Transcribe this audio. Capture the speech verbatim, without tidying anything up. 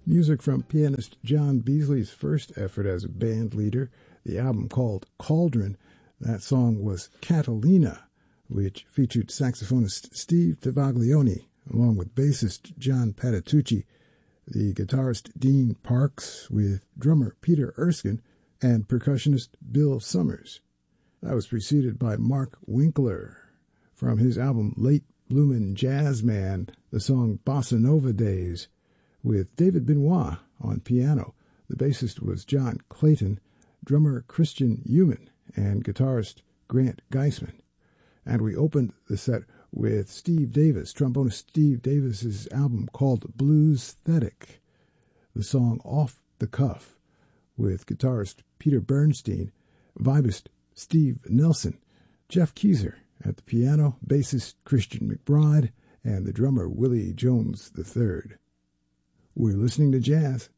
Music from pianist John Beasley's first effort as a band leader, the album called Cauldron. That song was Catalina, which featured saxophonist Steve Tavaglione, along with bassist John Patitucci, the guitarist Dean Parks, with drummer Peter Erskine, and percussionist Bill Summers. That was preceded by Mark Winkler. From his album Late Bloomin' Jazz Man, the song Bossa Nova Days, with David Benoit on piano. The bassist was John Clayton, drummer Christian Human, and guitarist Grant Geisman. And we opened the set with Steve Davis, trombonist Steve Davis's album called Bluesthetic, the song Off the Cuff, with guitarist Peter Bernstein, vibist Steve Nelson, Jeff Keyser at the piano, bassist Christian McBride, and the drummer Willie Jones the third. We're listening to jazz